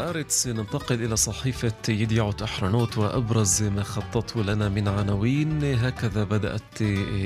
هآرتس ننتقل إلى صحيفة يديعوت أحرنوت وأبرز ما خطته لنا من عناوين. هكذا بدأت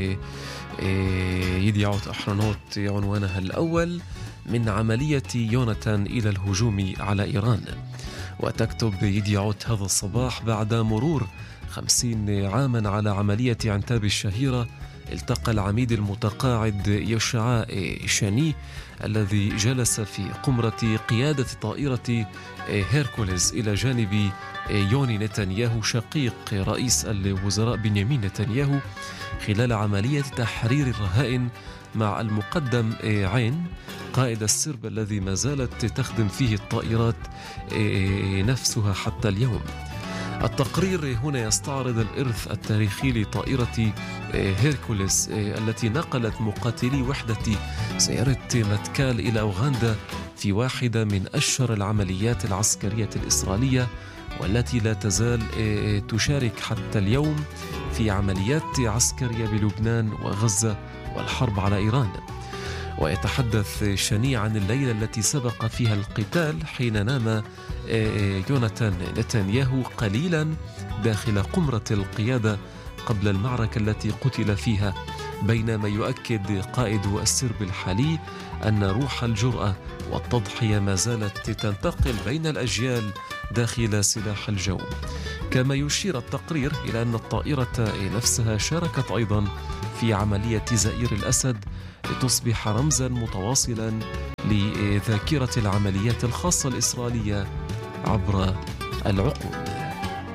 يديعوت أحرنوت عنوانها الأول: من عملية يوناتان إلى الهجوم على إيران. وتكتب يديعوت هذا الصباح: بعد مرور 50 عاما على عملية عنتاب الشهيرة، التقى العميد المتقاعد يوشع شاني الذي جلس في قمرة قيادة طائرة هيركوليز إلى جانب يوني نتنياهو شقيق رئيس الوزراء بنيامين نتنياهو خلال عملية تحرير الرهائن مع المقدم عين قائد السرب الذي ما زالت تخدم فيه الطائرات نفسها حتى اليوم. التقرير هنا يستعرض الإرث التاريخي لطائرة هيركوليس التي نقلت مقاتلي وحدة سيارة متكال إلى أوغندا في واحدة من أشهر العمليات العسكرية الإسرائيلية، والتي لا تزال تشارك حتى اليوم في عمليات عسكرية بلبنان وغزة والحرب على إيران. ويتحدث شاني عن الليلة التي سبق فيها القتال حين نام يوناتان نتنياهو قليلا داخل قمرة القيادة قبل المعركة التي قتل فيها، بينما يؤكد قائد السرب الحالي أن روح الجرأة والتضحية ما زالت تنتقل بين الأجيال داخل سلاح الجو. كما يشير التقرير إلى أن الطائرة نفسها شاركت أيضا في عملية زئير الأسد لتصبح رمزا متواصلا لذاكرة العمليات الخاصة الإسرائيلية عبر العقود.